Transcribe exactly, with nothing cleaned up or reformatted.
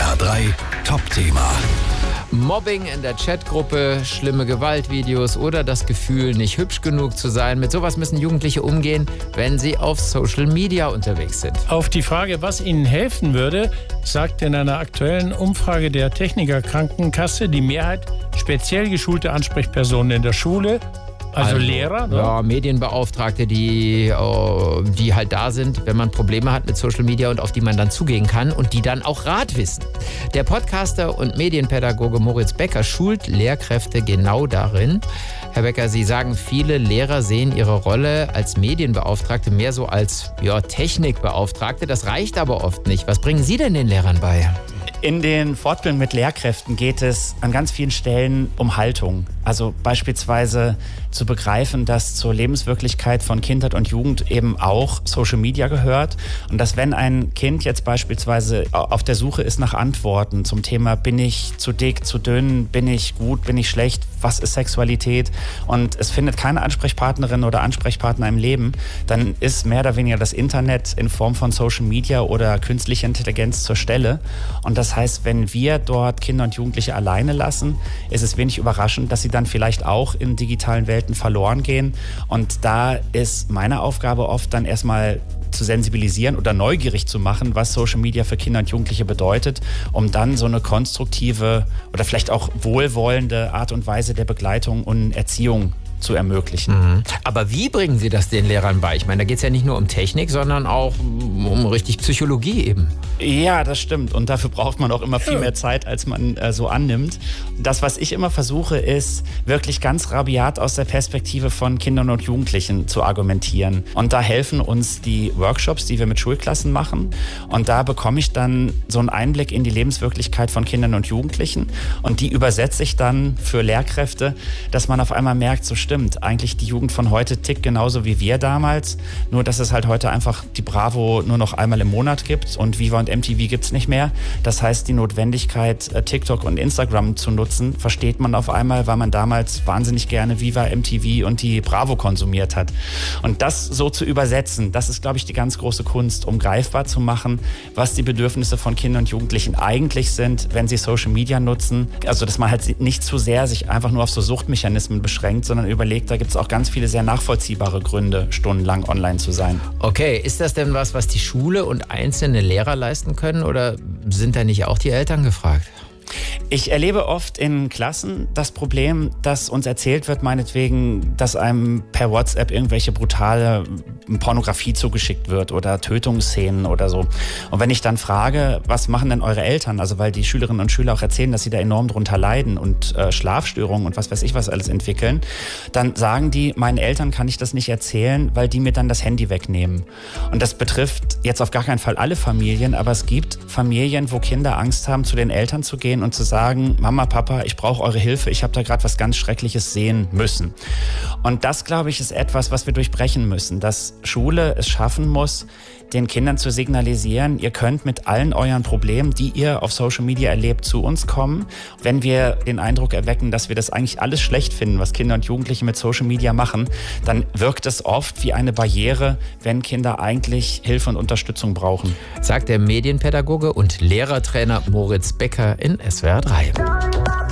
R drei Top-Thema. Mobbing in der Chatgruppe, schlimme Gewaltvideos oder das Gefühl, nicht hübsch genug zu sein. Mit sowas müssen Jugendliche umgehen, wenn sie auf Social Media unterwegs sind. Auf die Frage, was ihnen helfen würde, sagt in einer aktuellen Umfrage der Techniker Krankenkasse die Mehrheit speziell geschulte Ansprechpersonen in der Schule. Also, also Lehrer? Ne? Ja, Medienbeauftragte, die, die halt da sind, wenn man Probleme hat mit Social Media und auf die man dann zugehen kann und die dann auch Rat wissen. Der Podcaster und Medienpädagoge Moritz Becker schult Lehrkräfte genau darin. Herr Becker, Sie sagen, viele Lehrer sehen ihre Rolle als Medienbeauftragte mehr so als ja, Technikbeauftragte. Das reicht aber oft nicht. Was bringen Sie denn den Lehrern bei? In den Fortbildungen mit Lehrkräften geht es an ganz vielen Stellen um Haltung. Also beispielsweise zu begreifen, dass zur Lebenswirklichkeit von Kindheit und Jugend eben auch Social Media gehört. Und dass wenn ein Kind jetzt beispielsweise auf der Suche ist nach Antworten zum Thema, bin ich zu dick, zu dünn, bin ich gut, bin ich schlecht, was ist Sexualität, und es findet keine Ansprechpartnerin oder Ansprechpartner im Leben, dann ist mehr oder weniger das Internet in Form von Social Media oder künstlicher Intelligenz zur Stelle. Und das heißt, wenn wir dort Kinder und Jugendliche alleine lassen, ist es wenig überraschend, dass sie dann vielleicht auch in digitalen Welten verloren gehen. Und da ist meine Aufgabe oft dann erstmal zu sensibilisieren oder neugierig zu machen, was Social Media für Kinder und Jugendliche bedeutet, um dann so eine konstruktive oder vielleicht auch wohlwollende Art und Weise der Begleitung und Erziehung zu ermöglichen. Mhm. Aber wie bringen Sie das den Lehrern bei? Ich meine, da geht es ja nicht nur um Technik, sondern auch um richtig Psychologie eben. Ja, das stimmt. Und dafür braucht man auch immer viel mehr Zeit, als man äh, so annimmt. Das, was ich immer versuche, ist wirklich ganz rabiat aus der Perspektive von Kindern und Jugendlichen zu argumentieren. Und da helfen uns die Workshops, die wir mit Schulklassen machen. Und da bekomme ich dann so einen Einblick in die Lebenswirklichkeit von Kindern und Jugendlichen. Und die übersetze ich dann für Lehrkräfte, dass man auf einmal merkt, so stimmt, eigentlich die Jugend von heute tickt genauso wie wir damals. Nur, dass es halt heute einfach die Bravo nur noch einmal im Monat gibt und Viva und M T V gibt es nicht mehr. Das heißt, die Notwendigkeit, TikTok und Instagram zu nutzen, versteht man auf einmal, weil man damals wahnsinnig gerne Viva, M T V und die Bravo konsumiert hat. Und das so zu übersetzen, das ist, glaube ich, die ganz große Kunst, um greifbar zu machen, was die Bedürfnisse von Kindern und Jugendlichen eigentlich sind, wenn sie Social Media nutzen. Also, dass man halt nicht zu sehr sich einfach nur auf so Suchtmechanismen beschränkt, sondern überlegt, da gibt es auch ganz viele sehr nachvollziehbare Gründe, stundenlang online zu sein. Okay, ist das denn was, was die Schule und einzelne Lehrer leisten können, oder sind da nicht auch die Eltern gefragt? Ich erlebe oft in Klassen das Problem, dass uns erzählt wird, meinetwegen, dass einem per WhatsApp irgendwelche brutale Pornografie zugeschickt wird oder Tötungsszenen oder so. Und wenn ich dann frage, was machen denn eure Eltern? Also weil die Schülerinnen und Schüler auch erzählen, dass sie da enorm drunter leiden und äh, Schlafstörungen und was weiß ich was alles entwickeln, dann sagen die, meinen Eltern kann ich das nicht erzählen, weil die mir dann das Handy wegnehmen. Und das betrifft jetzt auf gar keinen Fall alle Familien, aber es gibt Familien, wo Kinder Angst haben, zu den Eltern zu gehen und zu sagen, Mama, Papa, ich brauche eure Hilfe, ich habe da gerade was ganz Schreckliches sehen müssen. Und das, glaube ich, ist etwas, was wir durchbrechen müssen, dass Schule es schaffen muss, den Kindern zu signalisieren, ihr könnt mit allen euren Problemen, die ihr auf Social Media erlebt, zu uns kommen. Wenn wir den Eindruck erwecken, dass wir das eigentlich alles schlecht finden, was Kinder und Jugendliche mit Social Media machen, dann wirkt es oft wie eine Barriere, wenn Kinder eigentlich Hilfe und Unterstützung brauchen. Sagt der Medienpädagoge und Lehrertrainer Moritz Becker in S W R drei.